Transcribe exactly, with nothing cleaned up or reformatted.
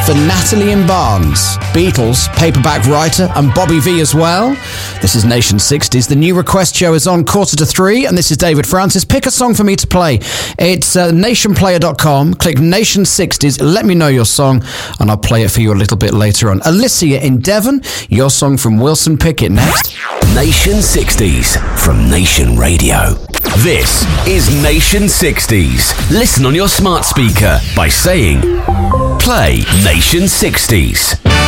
for Natalie and Barnes, Beatles, paperback writer, and Bobby Vee as well. This is Nation sixties. The new request show is on quarter to three, and this is David Francis. Pick a song for me to play. It's uh, nation player dot com. Click Nation sixties. Let me know your song, and I'll play it for you a little bit later on. Alicia in Devon, your song from Wilson Pickett next. Nation sixties from Nation Radio. This is Nation sixties. Listen on your smart speaker by saying, play Nation sixties.